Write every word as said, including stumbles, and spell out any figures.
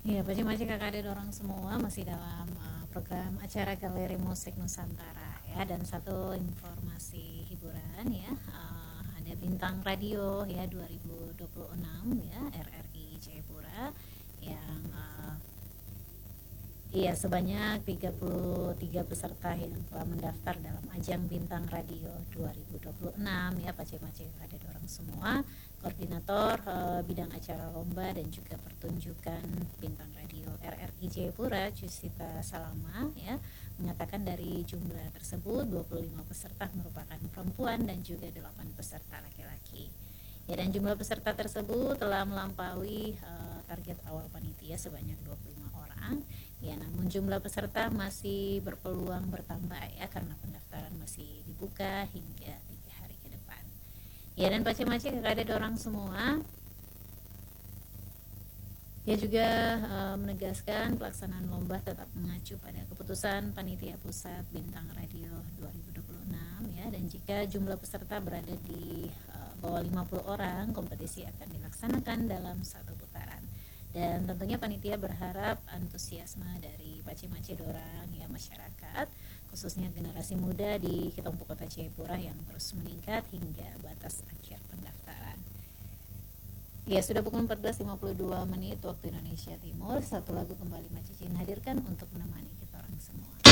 Ya, pasti-pasti kakak ada orang semua masih dalam uh, program acara Galeri Musik Nusantara ya. Dan satu informasi hiburan ya, uh, ada bintang radio ya dua ribu dua puluh enam ya, R R I Jayapura yang uh, Iya, sebanyak tiga puluh tiga peserta yang telah mendaftar dalam ajang Bintang Radio dua ribu dua puluh enam ya, pace-pace ada orang semua. Koordinator eh, bidang acara lomba dan juga pertunjukan Bintang Radio R R I Jayapura, Jusita Salama ya, mengatakan dari jumlah tersebut dua puluh lima peserta merupakan perempuan dan juga delapan peserta laki-laki. Ya, dan jumlah peserta tersebut telah melampaui uh, target awal panitia sebanyak dua puluh lima orang. Ya, namun jumlah peserta masih berpeluang bertambah ya, karena pendaftaran masih dibuka hingga tiga hari ke depan. Ya, dan pace-pace ada orang semua. Dia juga uh, menegaskan pelaksanaan lomba tetap mengacu pada keputusan Panitia Pusat Bintang Radio dua ribu dua puluh enam ya, dan jika jumlah peserta berada di uh, bawah lima puluh orang, kompetisi akan dilaksanakan dalam satu putaran. Dan tentunya panitia berharap antusiasme dari pace-pace dorang ya, masyarakat khususnya generasi muda di Kitompo Kota Jayapura yang terus meningkat hingga batas akhir pendaftaran. Ya, sudah pukul empat belas lima puluh dua menit waktu Indonesia Timur. Satu lagu kembali Macicin hadirkan untuk menemani kita orang semua.